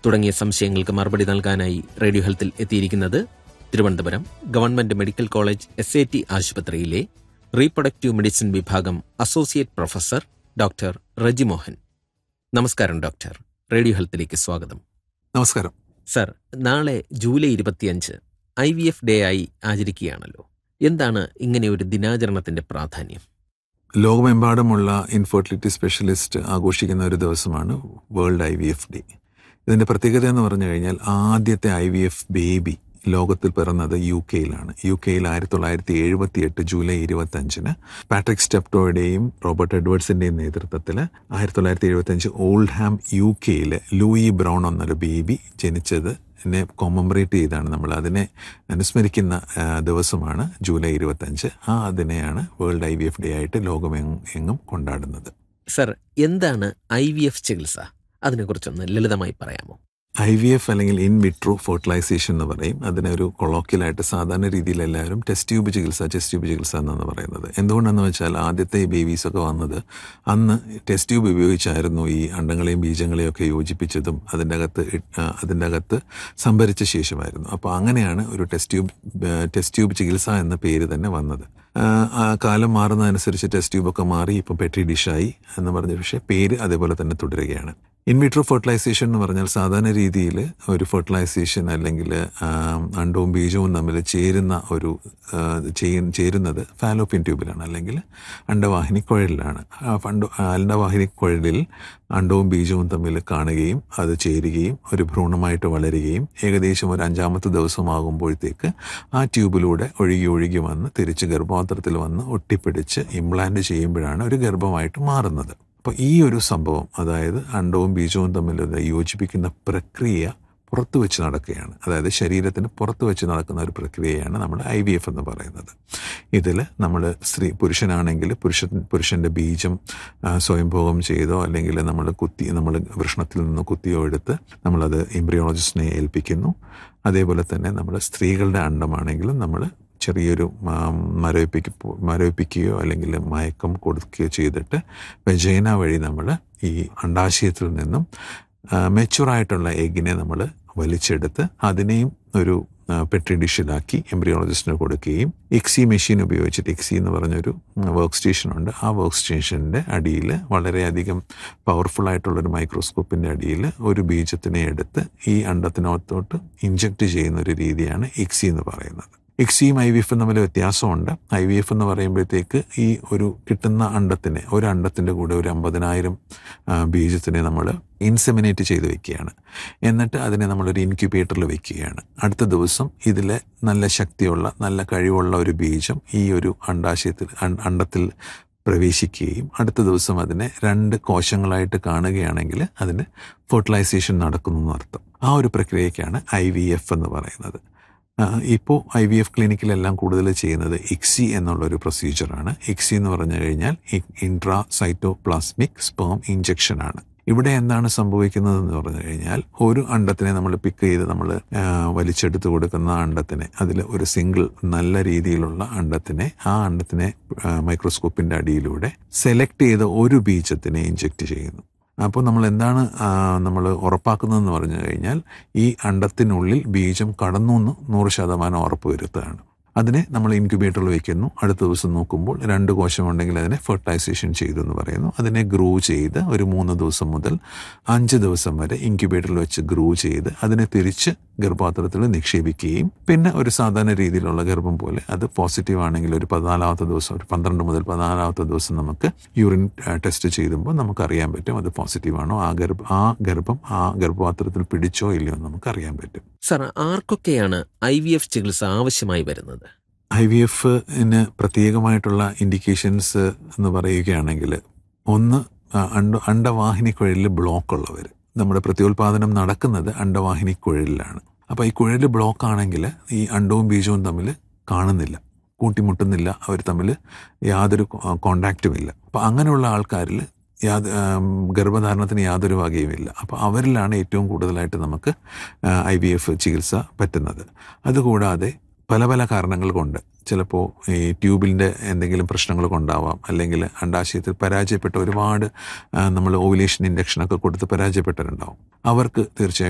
തുടങ്ങിയ സംശയങ്ങൾക്ക് മറുപടി നൽകാനായി റേഡിയോ ഹെൽത്തിൽ എത്തിയിരിക്കുന്നത് Thiruvananthapuram government medical college SAT ആശുപത്രിയിലെ റീപ്രൊഡക്റ്റീവ് മെഡിസിൻ വിഭാഗം associate professor doctor Reji Mohan. നമസ്കാരം ഡോക്ടർ, റേഡിയോ ഹെൽത്തിലേക്ക് സ്വാഗതം. നമസ്കാരം സർ, നാളെ ജൂലൈ 25 IVF ഡേ ആയി ആചരിക്കുകയാണല്ലോ. എന്താണ് ഇങ്ങനെ ഒരു ദിനാചരണത്തിന്റെ പ്രാധാന്യം? ലോകമെമ്പാടുമുള്ള ഇൻഫെർട്ടിലിറ്റി സ്പെഷ്യലിസ്റ്റ് ആഘോഷിക്കുന്ന ഒരു ദിവസമാണ് വേൾഡ് IVF ഡേ. ഇതിൻ്റെ പ്രത്യേകത എന്ന് പറഞ്ഞു കഴിഞ്ഞാൽ ആദ്യത്തെ IVF ബേബി ലോകത്തിൽ പിറന്നത് UK-യിലാണ്. UK-യിൽ 1978 ജൂലൈ 25 പാട്രിക് സ്റ്റെപ്റ്റോയുടെയും റോബർട്ട് എഡ്വേർഡ്സിൻ്റെയും നേതൃത്വത്തിൽ 1975 ഓൾഡ്ഹാം UK-യിൽ ലൂയി ബ്രൗൺ എന്നൊരു ബേബി ജനിച്ചത് കോമമറേറ്റ് ചെയ്താണ് നമ്മൾ അതിനെ അനുസ്മരിക്കുന്ന ദിവസമാണ് ജൂലൈ 25. അതിനെയാണ് വേൾഡ് IVF ഡേ ആയിട്ട് ലോകമെങ്ങും കൊണ്ടാടുന്നത്. സർ, എന്താണ് IVF ചികിത്സ? അതിനെക്കുറിച്ചൊന്ന് ലളിതമായി പറയാമോ? IVF അല്ലെങ്കിൽ ഇൻ വിട്രോ ഫെർട്ടിലൈസേഷൻ എന്ന് പറയും. അതിനൊരു കൊളോക്കിയലായിട്ട് സാധാരണ രീതിയിൽ എല്ലാവരും ചെസ്റ്റ് ട്യൂബ് ചികിത്സ എന്നാണ് പറയുന്നത്. എന്തുകൊണ്ടെന്ന് വെച്ചാൽ ആദ്യത്തെ ബേബീസൊക്കെ വന്നത് അന്ന് ടെസ്റ്റ് ട്യൂബ് ഉപയോഗിച്ചായിരുന്നു ഈ അണ്ടങ്ങളെയും ബീജങ്ങളെയും ഒക്കെ യോജിപ്പിച്ചതും അതിൻ്റെ അകത്ത് സംഭരിച്ച ശേഷമായിരുന്നു. അപ്പോൾ അങ്ങനെയാണ് ഒരു ടെസ്റ്റ് ട്യൂബ് ചികിത്സ എന്ന പേര് തന്നെ വന്നത്. കാലം മാറുന്നതനുസരിച്ച് ടെസ്റ്റ് ട്യൂബൊക്കെ മാറി ഇപ്പം പെട്രി ഡിഷായി എന്ന് പറഞ്ഞ, പക്ഷേ പേര് അതേപോലെ തന്നെ തുടരുകയാണ്. ഇൻവിട്രോ ഫെർട്ടിലൈസേഷൻ എന്ന് പറഞ്ഞാൽ സാധാരണ രീതിയിൽ ഒരു ഫെർട്ടിലൈസേഷൻ അല്ലെങ്കിൽ അണ്ടവും ബീജവും തമ്മിൽ ചേരുന്നത് ഫാലോപ്പിയൻ ട്യൂബിലാണ് അല്ലെങ്കിൽ അണ്ടവാഹിനി കുഴലിലാണ്. അണ്ടവാഹിനി കുഴലിൽ അണ്ടവും ബീജവും തമ്മിൽ കാണുകയും അത് ചേരുകയും ഒരു ഭ്രൂണമായിട്ട് വളരുകയും ഏകദേശം ഒരു 5-ാമത്തെ ദിവസമാകുമ്പോഴത്തേക്ക് ആ ട്യൂബിലൂടെ ഒഴുകി വന്ന് തിരിച്ച് ഗർഭപാത്രത്തിൽ വന്ന് ഒട്ടിപ്പിടിച്ച് ഇംപ്ലാന്റ് ചെയ്യുമ്പോഴാണ് ഒരു ഗർഭമായിട്ട് മാറുന്നത്. അപ്പോൾ ഈ ഒരു സംഭവം, അതായത് അണ്ടവും ബീജവും തമ്മിൽ യോജിപ്പിക്കുന്ന പ്രക്രിയ പുറത്തു വെച്ച് നടക്കുകയാണ്. അതായത് ശരീരത്തിന് പുറത്തു വെച്ച് നടക്കുന്ന ഒരു പ്രക്രിയയാണ് നമ്മൾ IVF എന്ന് പറയുന്നത്. ഇതിൽ നമ്മൾ പുരുഷനാണെങ്കിൽ പുരുഷൻ്റെ ബീജം സ്വയംഭോഗം ചെയ്തോ അല്ലെങ്കിൽ നമ്മൾ വൃഷണത്തിൽ നിന്ന് കുത്തിയോ എടുത്ത് നമ്മളത് എംബ്രിയോളജിസ്റ്റിനെ ഏൽപ്പിക്കുന്നു. അതേപോലെ തന്നെ നമ്മൾ സ്ത്രീകളുടെ അണ്ടമാണെങ്കിലും നമ്മൾ ചെറിയൊരു മരവിപ്പിക്കുകയോ അല്ലെങ്കിൽ മയക്കം കൊടുക്കുകയോ ചെയ്തിട്ട് വെജൈന വഴി നമ്മൾ ഈ അണ്ടാശയത്തിൽ നിന്നും മെച്യൂറായിട്ടുള്ള എഗ്ഗിനെ നമ്മൾ വലിച്ചെടുത്ത് അതിനെയും ഒരു പെട്രി ഡിഷിലാക്കി എംബ്രിയോളജിസ്റ്റിന് കൊടുക്കുകയും ICSI മെഷീൻ ഉപയോഗിച്ചിട്ട്, ICSI എന്ന് പറഞ്ഞൊരു വർക്ക് സ്റ്റേഷനുണ്ട്, ആ വർക്ക് സ്റ്റേഷൻ്റെ അടിയിൽ വളരെയധികം പവർഫുള്ളായിട്ടുള്ളൊരു മൈക്രോസ്കോപ്പിൻ്റെ അടിയിൽ ഒരു ബീജത്തിനെ എടുത്ത് ഈ അണ്ടത്തിനകത്തോട്ട് ഇഞ്ചക്റ്റ് ചെയ്യുന്ന ഒരു രീതിയാണ് ICSI എന്ന് പറയുന്നത്. ICSIയും IVF തമ്മിൽ വ്യത്യാസമുണ്ട്. IVF എന്ന് പറയുമ്പോഴത്തേക്ക് ഈ ഒരു കിട്ടുന്ന ഒരു അണ്ടത്തിൻ്റെ കൂടെ ഒരു 50,000 ബീജത്തിനെ നമ്മൾ ഇൻസെമിനേറ്റ് ചെയ്ത് വെക്കുകയാണ്. എന്നിട്ട് അതിനെ നമ്മളൊരു ഇൻക്യുബേറ്ററിൽ വെക്കുകയാണ്. അടുത്ത ദിവസം ഇതിലെ നല്ല ശക്തിയുള്ള നല്ല കഴിവുള്ള ഒരു ബീജം ഈ ഒരു അണ്ടത്തിൽ പ്രവേശിക്കുകയും അടുത്ത ദിവസം അതിനെ 2 കോശങ്ങളായിട്ട് കാണുകയാണെങ്കിൽ അതിന് ഫെർട്ടിലൈസേഷൻ നടക്കുന്നു എന്നർത്ഥം. ആ ഒരു പ്രക്രിയയ്ക്കാണ് IVF എന്ന് പറയുന്നത്. ഇപ്പോൾ IVF ക്ലിനിക്കിലെല്ലാം കൂടുതൽ ചെയ്യുന്നത് ICSI എന്നുള്ളൊരു പ്രൊസീജിയറാണ്. ICSI എന്ന് പറഞ്ഞു കഴിഞ്ഞാൽ ഇൻട്രാസൈറ്റോപ്ലാസ്മിക് സ്പേം ഇഞ്ചക്ഷനാണ്. ഇവിടെ എന്താണ് സംഭവിക്കുന്നതെന്ന് പറഞ്ഞു കഴിഞ്ഞാൽ ഒരു അണ്ടത്തിനെ നമ്മൾ പിക്ക് ചെയ്ത് നമ്മൾ വലിച്ചെടുത്ത് കൊടുക്കുന്ന അണ്ടത്തിനെ, അതിൽ ഒരു സിംഗിൾ നല്ല രീതിയിലുള്ള ആ അണ്ടത്തിനെ മൈക്രോസ്കോപ്പിൻ്റെ അടിയിലൂടെ സെലക്ട് ചെയ്ത ഒരു ബീജത്തിനെ ഇഞ്ചക്റ്റ് ചെയ്യുന്നു. അപ്പോൾ നമ്മൾ എന്താണ് ഉറപ്പാക്കുന്നതെന്ന് പറഞ്ഞു കഴിഞ്ഞാൽ ഈ അണ്ടത്തിനുള്ളിൽ ബീജം കടന്നു എന്ന് 100% ഉറപ്പ് വരുത്തുകയാണ്. അതിനെ നമ്മൾ ഇൻക്യുബേറ്ററിൽ വയ്ക്കുന്നു. അടുത്ത ദിവസം നോക്കുമ്പോൾ 2 കോശം ഉണ്ടെങ്കിൽ അതിനെ ഫെർട്ടിലൈസേഷൻ ചെയ്തു എന്ന് പറയുന്നു. അതിനെ ഗ്രൂ ചെയ്ത് ഒരു 3 ദിവസം മുതൽ 5 ദിവസം വരെ ഇൻക്യുബേറ്ററിൽ വെച്ച് ഗ്രൂ ചെയ്ത് അതിനെ തിരിച്ച് ഗർഭപാത്രത്തിൽ നിക്ഷേപിക്കുകയും പിന്നെ ഒരു സാധാരണ രീതിയിലുള്ള ഗർഭം പോലെ അത് പോസിറ്റീവ് ആണെങ്കിൽ ഒരു 14-ാമത്തെ ദിവസം, ഒരു 12 മുതൽ 14-ാമത്തെ ദിവസം നമുക്ക് യൂറിൻ ടെസ്റ്റ് ചെയ്യുമ്പോൾ നമുക്കറിയാൻ പറ്റും അത് പോസിറ്റീവാണോ, ആ ഗർഭം ആ ഗർഭപാത്രത്തിൽ പിടിച്ചോ ഇല്ലയോ എന്ന് നമുക്കറിയാൻ പറ്റും. സർ, ആർക്കൊക്കെയാണ് IVF ചികിത്സ ആവശ്യമായി വരുന്നത്? IVFന് പ്രത്യേകമായിട്ടുള്ള ഇൻഡിക്കേഷൻസ് എന്ന് പറയുകയാണെങ്കിൽ, ഒന്ന് അണ്ടവാഹിനി കുഴലിൽ ബ്ലോക്ക് ഉള്ളവർ. നമ്മുടെ പ്രത്യുൽപാദനം നടക്കുന്നത് അണ്ടവാഹിനി കുഴലിലാണ്. അപ്പോൾ ഈ കുഴൽ ബ്ലോക്ക് ആണെങ്കിൽ ഈ അണ്ടവും ബീജവും തമ്മിൽ കാണുന്നില്ല, കൂട്ടിമുട്ടുന്നില്ല, അവർ തമ്മിൽ യാതൊരു കോണ്ടാക്റ്റും ഇല്ല. അപ്പോൾ അങ്ങനെയുള്ള ആൾക്കാരിൽ ഗർഭധാരണത്തിന് യാതൊരു വകയുമില്ല. അപ്പോൾ അവരിലാണ് ഏറ്റവും കൂടുതലായിട്ട് നമുക്ക് IVF ചികിത്സ പറ്റുന്നത്. അതുകൂടാതെ പല പല കാരണങ്ങൾ കൊണ്ട്, ചിലപ്പോൾ ഈ ട്യൂബിൻ്റെ എന്തെങ്കിലും പ്രശ്നങ്ങൾ കൊണ്ടാവാം, അല്ലെങ്കിൽ അണ്ടാശയത്തിൽ പരാജയപ്പെട്ട ഒരുപാട് നമ്മൾ ഓവുലേഷൻ ഇൻഡക്ഷനൊക്കെ കൊടുത്ത് പരാജയപ്പെട്ടവരുണ്ടാവും. അവർക്ക് തീർച്ചയായിട്ടും